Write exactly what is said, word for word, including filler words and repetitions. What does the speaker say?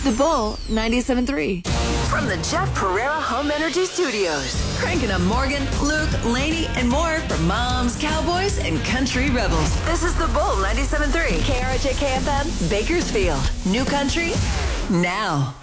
The Bull ninety-seven three. From the Jeff Pereira Home Energy Studios. Cranking up Morgan, Luke, Laney, and more for moms, cowboys, and country rebels. This is The Bull ninety-seven three. K R J K F M, Bakersfield. New country, now.